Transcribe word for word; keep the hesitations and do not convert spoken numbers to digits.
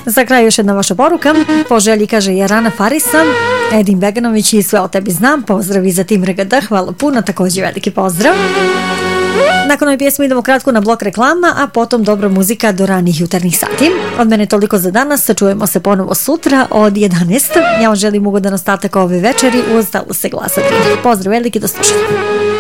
Za kraj još jedna vaša poruka. Po želji kaže Jarana Farisa, Edin Beganović i Sve o tebi znam. Pozdrav i za tim Regada, hvala puno, također veliki pozdrav. Nakon ove pjesme idemo kratko na blok reklama, a potom dobra muzika do ranih jutarnjih sati. Od mene toliko za danas, čujemo se ponovo sutra od jedanaest. Ja vam želim ugodan ostatak ove večeri, u ostalo se glasati. Pozdrav veliki, do slušanja.